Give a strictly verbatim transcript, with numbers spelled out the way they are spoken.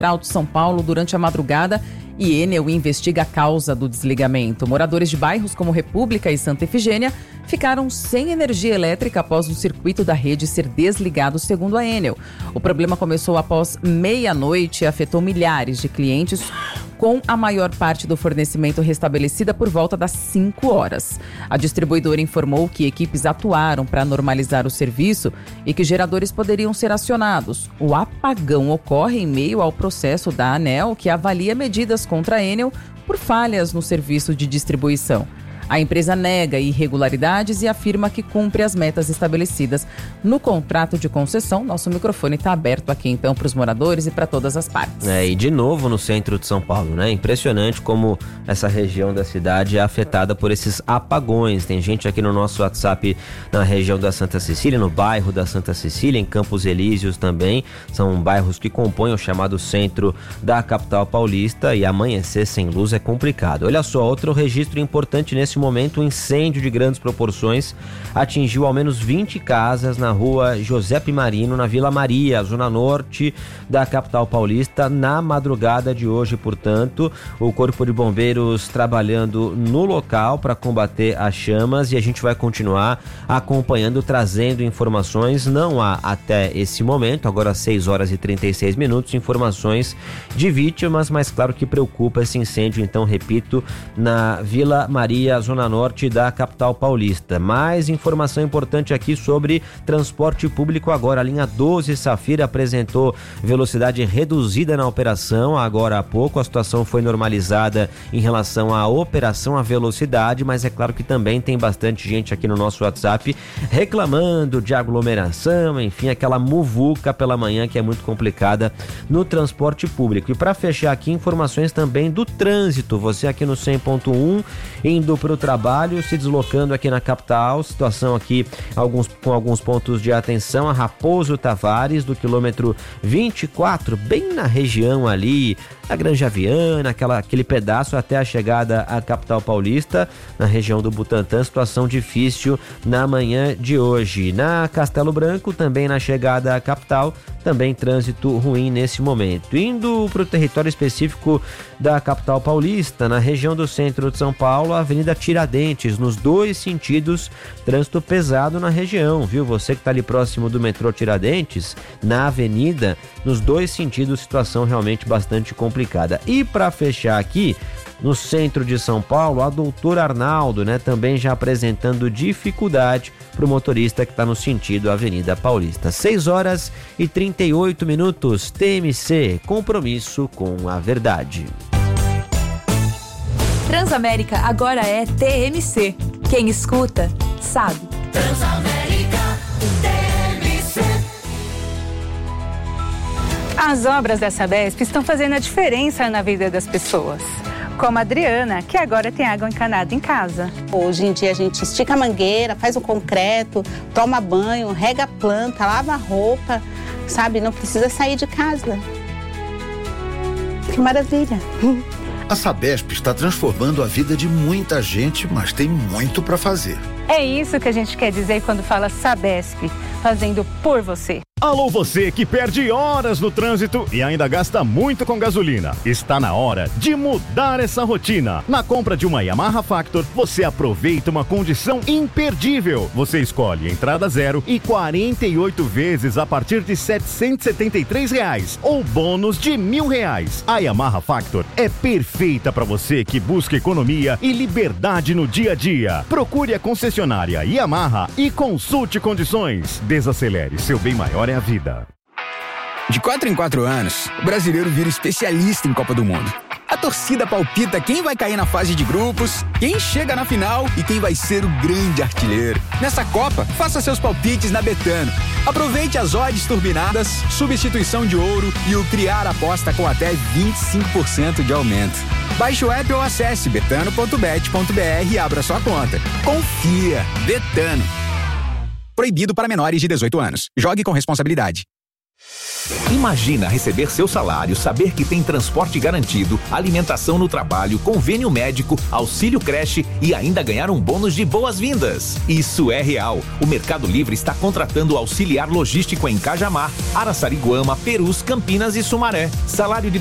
Central de São Paulo durante a madrugada e Enel investiga a causa do desligamento. Moradores de bairros como República e Santa Efigênia ficaram sem energia elétrica após o circuito da rede ser desligado, segundo a Enel. O problema começou após meia-noite e afetou milhares de clientes, com a maior parte do fornecimento restabelecida por volta das cinco horas. A distribuidora informou que equipes atuaram para normalizar o serviço e que geradores poderiam ser acionados. O apagão ocorre em meio ao processo da ANEEL, que avalia medidas contra a Enel por falhas no serviço de distribuição. A empresa nega irregularidades e afirma que cumpre as metas estabelecidas no contrato de concessão. Nosso microfone está aberto aqui, então, para os moradores e para todas as partes. É, e de novo no centro de São Paulo, né? Impressionante como essa região da cidade é afetada por esses apagões. Tem gente aqui no nosso WhatsApp na região da Santa Cecília, no bairro da Santa Cecília, em Campos Elíseos também. São bairros que compõem o chamado centro da capital paulista, e amanhecer sem luz é complicado. Olha só, outro registro importante nesse momento, um incêndio de grandes proporções atingiu ao menos vinte casas na rua Giuseppe Marino, na Vila Maria, zona norte da capital paulista, na madrugada de hoje. Portanto, o Corpo de Bombeiros trabalhando no local para combater as chamas, e a gente vai continuar acompanhando, trazendo informações. Não há até esse momento, agora seis horas e trinta e seis minutos, informações de vítimas, mas claro que preocupa esse incêndio, então, repito, na Vila Maria, zona norte da capital paulista. Mais informação importante aqui sobre transporte público agora. A linha doze Safira apresentou velocidade reduzida na operação agora há pouco. A situação foi normalizada em relação à operação, à velocidade, mas é claro que também tem bastante gente aqui no nosso WhatsApp reclamando de aglomeração, enfim, aquela muvuca pela manhã que é muito complicada no transporte público. E para fechar aqui, informações também do trânsito. Você aqui no cem ponto um, indo para o trabalho, se deslocando aqui na capital, situação aqui alguns, com alguns pontos de atenção. A Raposo Tavares, do quilômetro vinte e quatro, bem na região ali, a Granja Viana, aquela, aquele pedaço até a chegada à capital paulista, na região do Butantã, situação difícil na manhã de hoje. Na Castelo Branco, também na chegada à capital, também trânsito ruim nesse momento. Indo para o território específico da capital paulista, na região do centro de São Paulo, a Avenida Tiradentes, nos dois sentidos, trânsito pesado na região, viu? Você que está ali próximo do metrô Tiradentes, na avenida, nos dois sentidos, situação realmente bastante complicada. E para fechar aqui, no centro de São Paulo, a Doutor Arnaldo, né, também já apresentando dificuldade para o motorista que está no sentido Avenida Paulista. seis horas e trinta e oito minutos, T M C, compromisso com a verdade. Transamérica agora é T M C. Quem escuta, sabe. Transamérica, T M C. As obras da Sabesp estão fazendo a diferença na vida das pessoas. Como a Adriana, que agora tem água encanada em casa. Hoje em dia a gente estica a mangueira, faz o concreto, toma banho, rega a planta, lava a roupa, sabe? Não precisa sair de casa. Que maravilha! A Sabesp está transformando a vida de muita gente, mas tem muito para fazer. É isso que a gente quer dizer quando fala Sabesp, fazendo por você. Alô, você que perde horas no trânsito e ainda gasta muito com gasolina. Está na hora de mudar essa rotina. Na compra de uma Yamaha Factor, você aproveita uma condição imperdível. Você escolhe entrada zero e quarenta e oito vezes a partir de setecentos e setenta e três reais ou bônus de mil reais. A Yamaha Factor é perfeita para você que busca economia e liberdade no dia a dia. Procure a concessionária Yamaha e consulte condições. Desacelere, seu bem maior é a vida. De quatro em quatro anos, o brasileiro vira especialista em Copa do Mundo. A torcida palpita quem vai cair na fase de grupos, quem chega na final e quem vai ser o grande artilheiro. Nessa Copa, faça seus palpites na Betano. Aproveite as odds turbinadas, substituição de ouro e o criar aposta com até vinte e cinco por cento de aumento. Baixe o app ou acesse betano ponto bet ponto br e abra sua conta. Confia! Betano. Proibido para menores de dezoito anos. Jogue com responsabilidade. Imagina receber seu salário, saber que tem transporte garantido, alimentação no trabalho, convênio médico, auxílio creche e ainda ganhar um bônus de boas-vindas. Isso é real. O Mercado Livre está contratando auxiliar logístico em Cajamar, Araçariguama, Perus, Campinas e Sumaré. Salário de